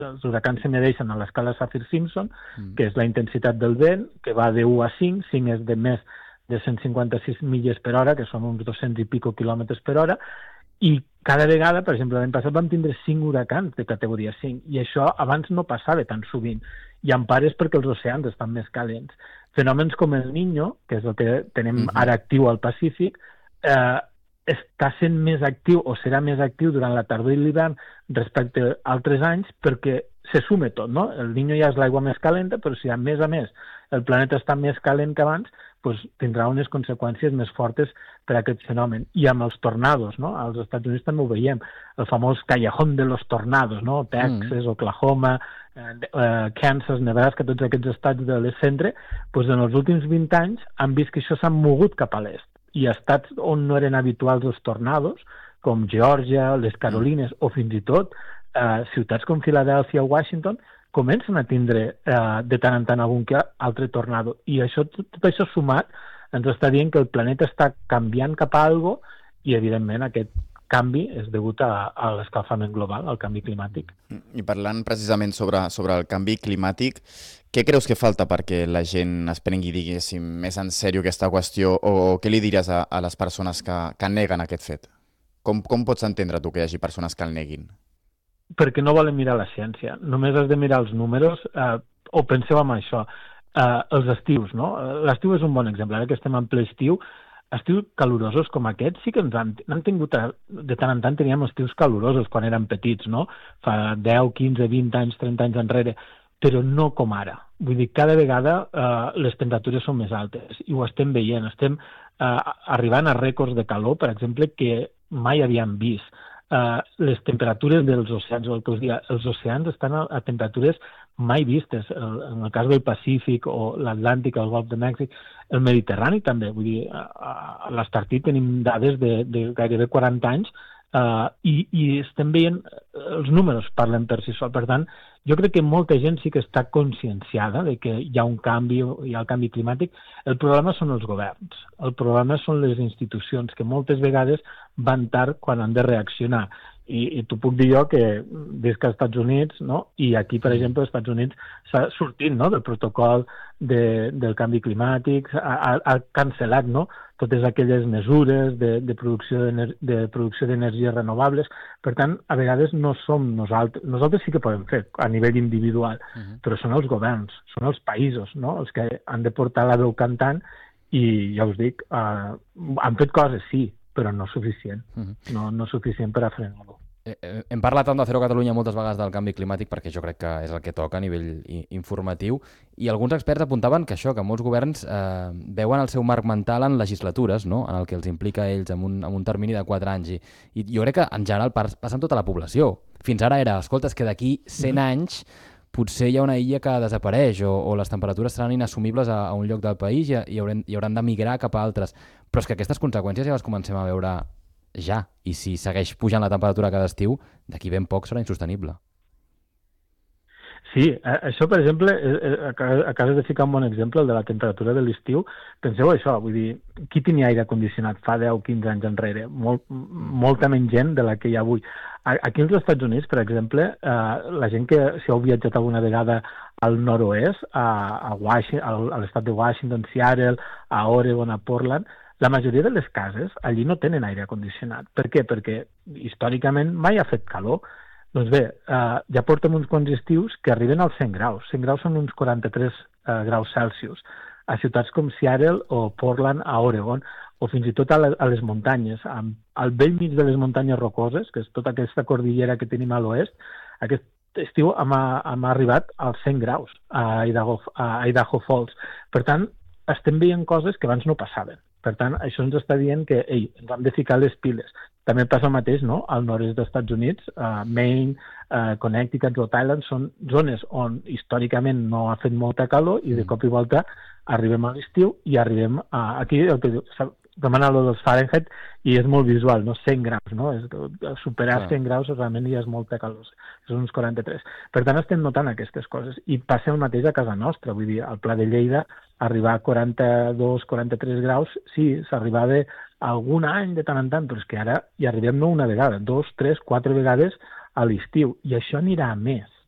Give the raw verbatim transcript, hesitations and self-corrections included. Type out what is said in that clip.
els huracans se medeixen a l'escala Saffir-Simpson, mm. que és la intensitat del vent, que va de u a cinc, cinc és de més de cent cinquanta-sis milles per hora, que són uns dos-cents i pico quilòmetres per hora, i cada vegada, per exemple, l'any passat vam tindre cinc huracans de categoria cinc, i això abans no passava tan sovint, i en part és perquè els oceans estan més calents. Fenòmens com el Niño, que és el que tenim uh-huh. ara actiu al Pacífic, eh, està sent més actiu o serà més actiu durant la tardor i l'hivern respecte a altres anys perquè se sume tot, no? El Niño ja és l'aigua més calenta, però si a més a més el planeta està més calent que abans, doncs tindrà unes conseqüències més fortes per a aquest fenomen. I amb els tornados, no? Als Estats Units també ho veiem, el famós Callejón de los Tornados, no? Texas, mm. Oklahoma, eh, eh, Kansas, Nebraska, tots aquests estats de l'est-centre, doncs en els últims vint anys han vist que això s'ha mogut cap a l'est. I estats on no eren habituals els tornados, com Geòrgia, les Carolines, mm. o fins i tot eh, ciutats com Filadèlfia o Washington, comencen a tindre eh, de tant en tant algun que altre tornado. I això, tot, tot això sumat ens està dient que el planeta està canviant cap a algo i, evidentment, aquest canvi és degut a, a l'escalfament global, al canvi climàtic. I parlant precisament sobre, sobre el canvi climàtic, què creus que falta perquè la gent es prengui, diguéssim, més en sèrio aquesta qüestió, o què li diries a, a les persones que, que neguen aquest fet? Com, com pots entendre tu que hi hagi persones que el neguin? Perquè no volen mirar la ciència. Només has de mirar els números, eh, o penseu en això. Eh, els estius, no? L'estiu és un bon exemple. Ara que estem en ple estiu, estius calorosos com aquests sí que ens han, han tingut, de tant en tant teníem estius calorosos quan érem petits, no? Fa deu, quinze, vint anys, trenta anys enrere, però no com ara. Vull dir, cada vegada eh, les temperatures són més altes i ho estem veient. Estem eh, arribant a rècords de calor, per exemple, que mai havíem vist. Uh, les temperatures dels oceans, o el que us diria, els oceans estan a, a temperatures mai vistes. El, en el cas del Pacífic o l'Atlàntic, el Golf de Mèxic, el Mediterrani també. Vull dir, a, a l'Estartit tenim dades de, de gairebé quaranta anys uh, i, i estem veient, els números parlen per si sol. Per tant, jo crec que molta gent sí que està conscienciada de que hi ha un canvi, hi ha el canvi climàtic. El problema són els governs, el problema són les institucions, que moltes vegades van tard quan han de reaccionar. I, i t'ho puc dir jo que visc als Estats Units, no? I aquí, per exemple, als Estats Units s'ha sortit, no?, del protocol de, del canvi climàtic, ha, ha, ha cancel·lat, no?, totes aquelles mesures de, de producció d'ener- de producció d'energies renovables. Per tant, a vegades no som nosaltres. Nosaltres sí que podem fer a nivell individual, uh-huh. però són els governs, són els països, no?, els que han de portar la veu cantant i, ja us dic, uh, han fet coses, sí, però no suficient. Uh-huh. No, no suficient per a frenar-ho. Eh, eh, hem parlat tant de Cero Catalunya moltes vegades del canvi climàtic perquè jo crec que és el que toca a nivell i, informatiu, i alguns experts apuntaven que això, que molts governs eh, veuen el seu marc mental en legislatures, no?, en el que els implica a ells en un, en un termini de quatre anys, i, i jo crec que en general passa amb tota la població. Fins ara era, escolta, és que d'aquí cent mm. anys potser hi ha una illa que desapareix o, o les temperatures seran inassumibles a, a un lloc del país i, i, haurem, i hauran de migrar cap a altres. Però és que aquestes conseqüències ja les comencem a veure ja, i si segueix pujant la temperatura cada estiu, d'aquí ben poc serà insostenible. Sí, això, per exemple, acabes de ficar un bon exemple, el de la temperatura de l'estiu. Penseu això, vull dir, qui tenia aire condicionat fa deu o quinze anys enrere? Molt, molta menys gent de la que hi ha avui. Aquí als Estats Units, per exemple, eh, la gent que si heu viatjat alguna vegada al nord-oest, a, a, Washington, a l'estat de Washington, Seattle, a Oregon, a Portland, la majoria de les cases allí no tenen aire condicionat. Per què? Perquè històricament mai ha fet calor. Doncs bé, eh, ja portem uns quants estius que arriben als cent graus. cent graus són uns quaranta-tres eh, graus Celsius. A ciutats com Seattle o Portland, a Oregon, o fins i tot a, la, a les muntanyes. Al vell mig de les muntanyes rocoses, que és tota aquesta cordillera que tenim a l'oest, aquest estiu hem, hem arribat als cent graus a Idaho, a Idaho Falls. Per tant, estem veient coses que abans no passaven. Per tant, això ens està dient que ei, ens hem de ficar les piles. També passa el mateix, no?, al nord-est dels Estats Units, uh, Maine, uh, Connecticut, Rhode Island, són zones on històricament no ha fet molta calor i de cop i volta arribem a l'estiu i arribem a... Aquí el que demana lo dels Fahrenheit i és molt visual, no? cent graus, no? És, superar cent graus realment ja és molta calor, són uns quaranta-tres. Per tant, estem notant aquestes coses i passa el mateix a casa nostra, vull dir, al Pla de Lleida arribar a quaranta-dos quaranta-tres graus, sí, s'arribava algun any de tant en tant, però és que ara hi arribem no una vegada, dos, tres, quatre vegades a l'estiu, i això anirà a més.